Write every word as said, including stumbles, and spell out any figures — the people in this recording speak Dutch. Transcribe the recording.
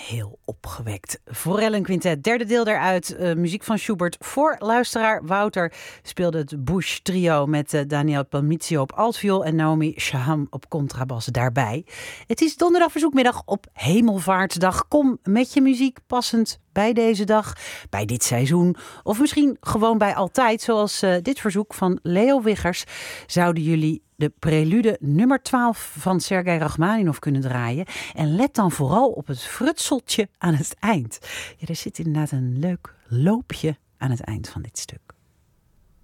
heel opgewekt. Forellen Quintet, derde deel daaruit. Uh, muziek van Schubert voor luisteraar Wouter speelde het Bush trio met uh, Daniel Palmizio op altviool en Naomi Shaham op contrabas daarbij. Het is donderdag verzoekmiddag op Hemelvaartsdag. Kom met je muziek passend bij deze dag, bij dit seizoen of misschien gewoon bij altijd, zoals uh, dit verzoek van Leo Wiggers. Zouden jullie de prelude nummer twaalf van Sergei Rachmaninov kunnen draaien? En let dan vooral op het frutseltje aan het eind. Ja, er zit inderdaad een leuk loopje aan het eind van dit stuk.